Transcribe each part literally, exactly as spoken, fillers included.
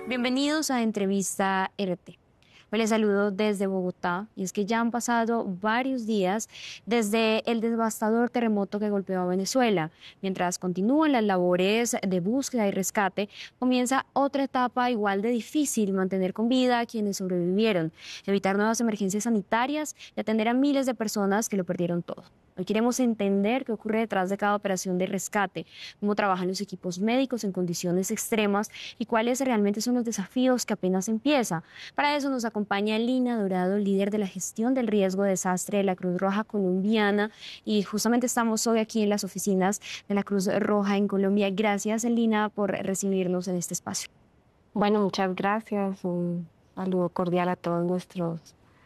Bienvenidos a Entrevista R T. Hoy les saludo desde Bogotá y es que ya han pasado varios días desde el devastador terremoto que golpeó a Venezuela. Mientras continúan las labores de búsqueda y rescate, comienza otra etapa igual de difícil: mantener con vida a quienes sobrevivieron, evitar nuevas emergencias sanitarias y atender a miles de personas que lo perdieron todo. Hoy queremos entender qué ocurre detrás de cada operación de rescate, cómo trabajan los equipos médicos en condiciones extremas y cuáles realmente son los desafíos que apenas empieza. Para eso nos acompaña Lina Dorado, líder de la gestión del riesgo de desastre de la Cruz Roja colombiana, y justamente estamos hoy aquí en las oficinas de la Cruz Roja en Colombia. Gracias, Lina, por recibirnos en este espacio. Bueno, muchas gracias. Un saludo cordial a todos nuestros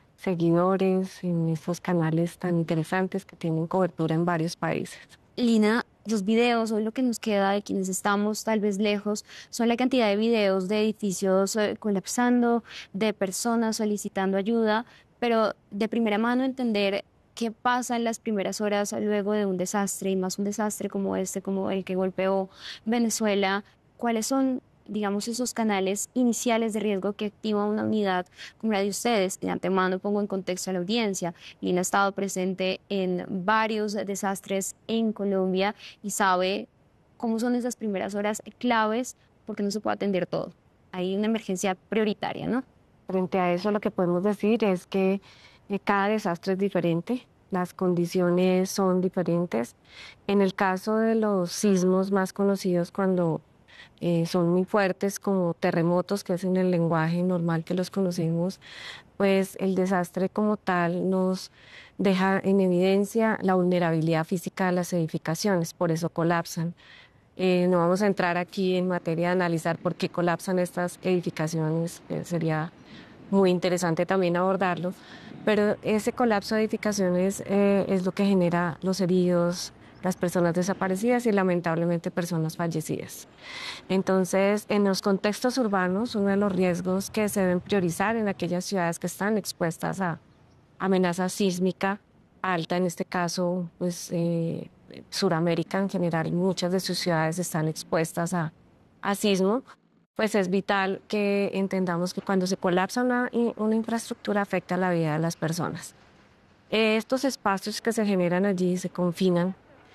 seguidores en estos canales tan interesantes que tienen cobertura en varios países. Lina, los videos, hoy lo que nos queda de quienes estamos tal vez lejos, son la cantidad de videos de edificios eh, colapsando, de personas solicitando ayuda, pero de primera mano entender qué pasa en las primeras horas luego de un desastre, y más un desastre como este, como el que golpeó Venezuela. ¿Cuáles son, digamos, esos canales iniciales de riesgo que activa una unidad como la de ustedes? De antemano pongo en contexto a la audiencia. Lina ha estado presente en varios desastres en Colombia y sabe cómo son esas primeras horas claves, porque no se puede atender todo. Hay una emergencia prioritaria, ¿no? Frente a eso, lo que podemos decir es que eh, cada desastre es diferente, las condiciones son diferentes. En el caso de los sismos más conocidos, cuando eh, son muy fuertes, como terremotos, que es en el lenguaje normal que los conocemos, pues el desastre como tal nos deja en evidencia la vulnerabilidad física de las edificaciones, por eso colapsan. Eh, no vamos a entrar aquí en materia de analizar por qué colapsan estas edificaciones, eh, sería muy interesante también abordarlo, pero ese colapso de edificaciones eh, es lo que genera los heridos, las personas desaparecidas y lamentablemente personas fallecidas. Entonces, en los contextos urbanos, uno de los riesgos que se deben priorizar en aquellas ciudades que están expuestas a amenaza sísmica alta, en este caso, pues eh, Suramérica en general, muchas de sus ciudades están expuestas a, a sismo, pues es vital que entendamos que cuando se colapsa una, una infraestructura afecta la vida de las personas. Eh, estos espacios que se generan allí se confinan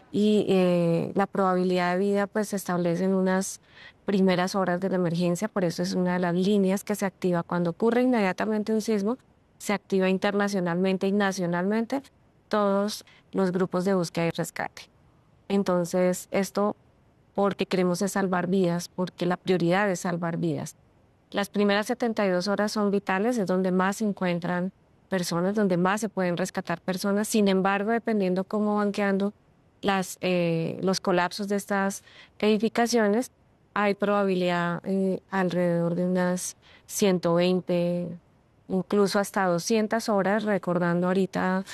y eh, la probabilidad de vida pues se establece en unas primeras horas de la emergencia, por eso es una de las líneas que se activa cuando ocurre inmediatamente un sismo, se activa internacionalmente y nacionalmente todos los grupos de búsqueda y rescate. Entonces, esto porque queremos es salvar vidas, porque la prioridad es salvar vidas. Las primeras setenta y dos horas son vitales, es donde más se encuentran personas, donde más se pueden rescatar personas. Sin embargo, dependiendo cómo van quedando las, eh, los colapsos de estas edificaciones, hay probabilidad eh, alrededor de unas ciento veinte, incluso hasta doscientas horas, recordando ahorita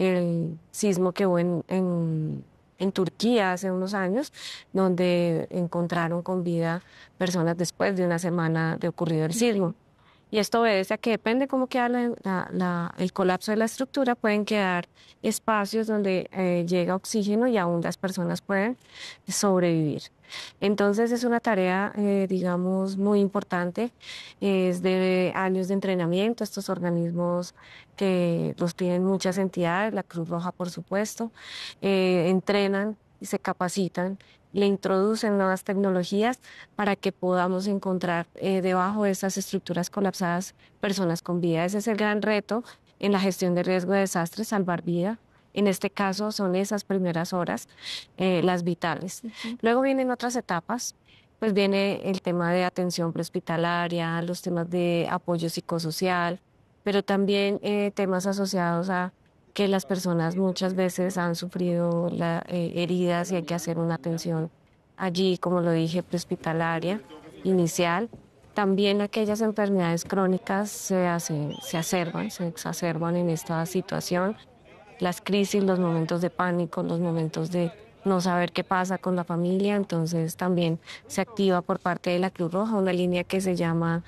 el sismo que hubo en, en, en Turquía hace unos años, donde encontraron con vida personas después de una semana de ocurrido el sismo. Y esto obedece a que depende cómo queda la, la, la, el colapso de la estructura, pueden quedar espacios donde eh, llega oxígeno y aún las personas pueden sobrevivir. Entonces es una tarea, eh, digamos, muy importante, es de años de entrenamiento, estos organismos que los tienen muchas entidades, la Cruz Roja por supuesto, eh, entrenan y se capacitan, le introducen nuevas tecnologías para que podamos encontrar eh, debajo de estas estructuras colapsadas personas con vida. Ese es el gran reto en la gestión de riesgo de desastres, salvar vida. En este caso son esas primeras horas eh, las vitales. Uh-huh. Luego vienen otras etapas, pues viene el tema de atención prehospitalaria, los temas de apoyo psicosocial, pero también eh, temas asociados a que las personas muchas veces han sufrido la, eh, heridas y hay que hacer una atención allí, como lo dije, prehospitalaria, inicial. También aquellas enfermedades crónicas se, hacen, se acerban, se exacerban en esta situación. Las crisis, los momentos de pánico, los momentos de no saber qué pasa con la familia, entonces también se activa por parte de la Cruz Roja una línea que se llama